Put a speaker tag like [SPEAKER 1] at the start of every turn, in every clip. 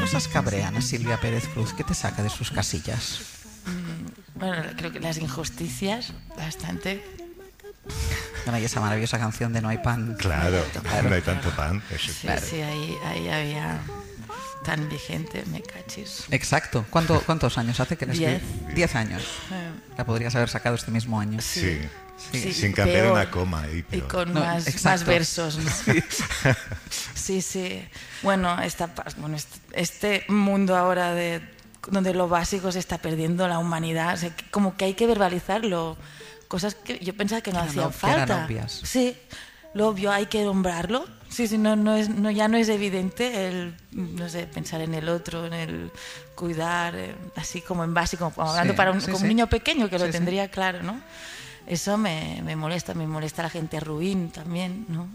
[SPEAKER 1] cosas cabrean a Silvia Pérez Cruz? ¿Qué te saca de sus casillas?
[SPEAKER 2] Bueno, creo que las injusticias, bastante.
[SPEAKER 1] Bueno, y esa maravillosa canción de No hay pan.
[SPEAKER 3] Claro, no hay tanto pan. Eso
[SPEAKER 2] Sí,
[SPEAKER 3] claro.
[SPEAKER 2] sí, ahí había tan vigente, me cachis.
[SPEAKER 1] Exacto. ¿Cuántos años hace que la escribí? 10 años. La podrías haber sacado este mismo año.
[SPEAKER 3] Sí.
[SPEAKER 2] Sí,
[SPEAKER 3] sin cambiar
[SPEAKER 2] peor.
[SPEAKER 3] una coma. Y
[SPEAKER 2] con
[SPEAKER 1] No,
[SPEAKER 2] más versos, ¿no? Sí, sí. Bueno, este mundo ahora donde lo básico se está perdiendo, la humanidad, o sea, como que hay que verbalizarlo. Cosas que yo pensaba que no hacían falta.
[SPEAKER 1] Eran obvias.
[SPEAKER 2] Sí, lo obvio hay que nombrarlo. Sí, sí, ya no es evidente el, no sé, pensar en el otro, en el cuidar, así como en básico, como hablando para como un niño pequeño que lo tendría claro, ¿no? Eso me molesta la gente ruin también, ¿no?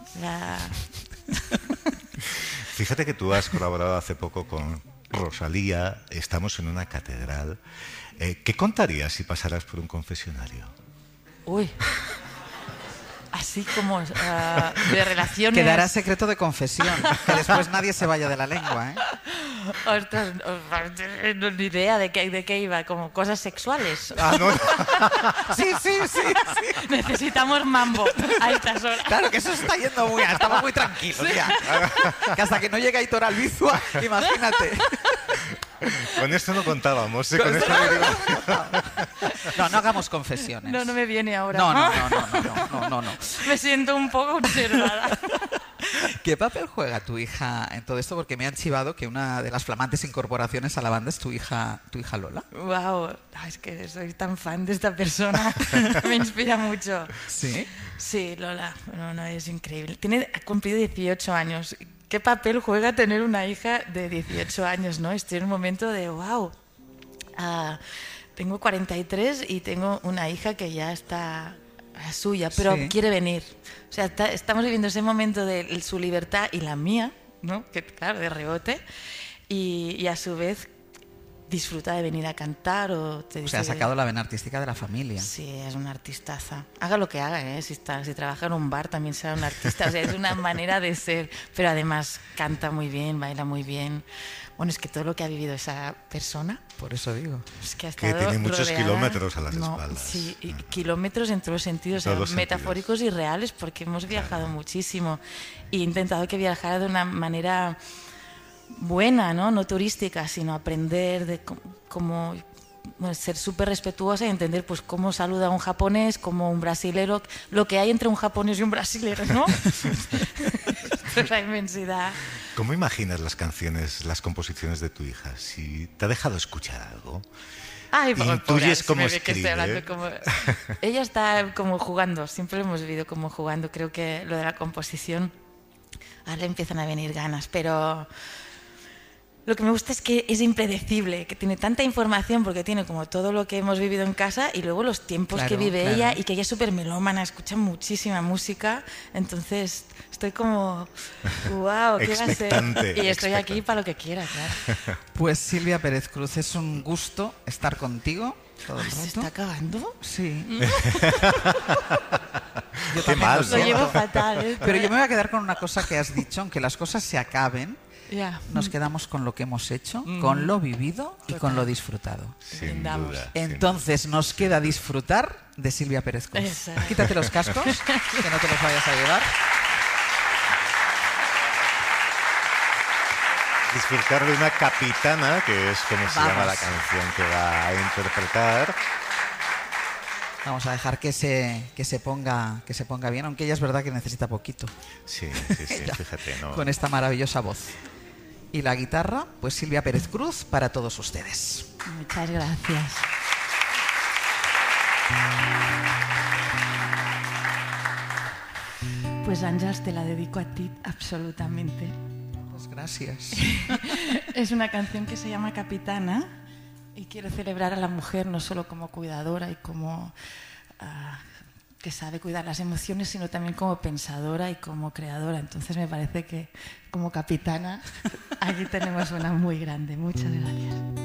[SPEAKER 3] Fíjate que tú has colaborado hace poco con Rosalía, estamos en una catedral. ¿Qué contarías si pasaras por un confesionario?
[SPEAKER 2] Uy, así como de relaciones...
[SPEAKER 1] Quedará secreto de confesión, que después nadie se vaya de la lengua, ¿eh?
[SPEAKER 2] Ostras, no ni idea de qué iba, como cosas sexuales.
[SPEAKER 3] Ah, no.
[SPEAKER 1] Sí.
[SPEAKER 2] Necesitamos mambo a estas horas.
[SPEAKER 1] Claro que eso está yendo muy bien, estamos muy tranquilos ya. Que hasta que no llega Aitor Albizua, imagínate.
[SPEAKER 3] Con esto no contábamos, ¿eh? Con esto
[SPEAKER 1] no hagamos confesiones.
[SPEAKER 2] No me viene ahora.
[SPEAKER 1] No.
[SPEAKER 2] Me siento un poco observada.
[SPEAKER 1] ¿Qué papel juega tu hija en todo esto? Porque me han chivado que una de las flamantes incorporaciones a la banda es tu hija Lola.
[SPEAKER 2] Wow, es que soy tan fan de esta persona. Me inspira mucho.
[SPEAKER 1] ¿Sí?
[SPEAKER 2] Sí, Lola, no, es increíble. Ha cumplido 18 años. ¿Qué papel juega tener una hija de 18 años, no? Estoy en un momento de wow. Tengo 43 y tengo una hija que ya está a suya, pero quiere venir. O sea, estamos viviendo ese momento de su libertad y la mía, ¿no? Que claro, de rebote. Y a su vez disfruta de venir a cantar o
[SPEAKER 1] ha sacado la vena artística de la familia.
[SPEAKER 2] Sí, es una artistaza. Haga lo que haga, ¿eh? Si trabaja en un bar también será un artista. O sea, es una manera de ser. Pero además canta muy bien, baila muy bien. Bueno, es que todo lo que ha vivido esa persona...
[SPEAKER 1] Por eso digo.
[SPEAKER 2] Es que
[SPEAKER 3] tiene muchos kilómetros a las espaldas.
[SPEAKER 2] Sí, y kilómetros en todos los sentidos, metafóricos y reales, porque hemos viajado muchísimo. Y he intentado que viajara de una manera... buena, no turística, sino aprender de cómo ser súper respetuosa y entender pues cómo saluda a un japonés, como un brasilero, lo que hay entre un japonés y un brasilero, ¿no? La inmensidad.
[SPEAKER 3] ¿Cómo imaginas las canciones, las composiciones de tu hija? Si te ha dejado escuchar algo.
[SPEAKER 2] Ay,
[SPEAKER 3] intuyes cómo escribe.
[SPEAKER 2] Ella está como jugando, siempre lo hemos vivido como jugando. Creo que lo de la composición, ahora le empiezan a venir ganas, pero... Lo que me gusta es que es impredecible, que tiene tanta información porque tiene como todo lo que hemos vivido en casa y luego los tiempos que vive ella y que ella es súper melómana, escucha muchísima música, entonces estoy como, wow, ¿qué va a ser? Y estoy aquí para lo que quiera, claro.
[SPEAKER 1] Pues Silvia Pérez Cruz, es un gusto estar contigo todo el rato.
[SPEAKER 2] ¿Se está acabando?
[SPEAKER 1] Sí.
[SPEAKER 3] Yo qué mal,
[SPEAKER 2] lo llevo fatal, ¿eh?
[SPEAKER 1] Pero yo me voy a quedar con una cosa que has dicho, aunque las cosas se acaben. Nos quedamos con lo que hemos hecho, con lo vivido y con lo disfrutado.
[SPEAKER 3] Sin duda.
[SPEAKER 1] Entonces nos queda disfrutar de Silvia Pérez Cruz.
[SPEAKER 2] Exacto.
[SPEAKER 1] Quítate los cascos, que no te los vayas a llevar.
[SPEAKER 3] Disfrutar de una capitana, que es como se llama la canción que va a interpretar.
[SPEAKER 1] Vamos a dejar que se ponga bien, aunque ella es verdad que necesita poquito.
[SPEAKER 3] Sí, fíjate, ¿no?
[SPEAKER 1] Con esta maravillosa voz. Y la guitarra, pues Silvia Pérez Cruz para todos ustedes.
[SPEAKER 2] Muchas gracias. Pues Àngels, te la dedico a ti absolutamente.
[SPEAKER 1] Pues gracias.
[SPEAKER 2] Es una canción que se llama Capitana y quiero celebrar a la mujer no solo como cuidadora y como que sabe cuidar las emociones, sino también como pensadora y como creadora. Entonces me parece que como capitana aquí tenemos una muy grande. Muchas gracias.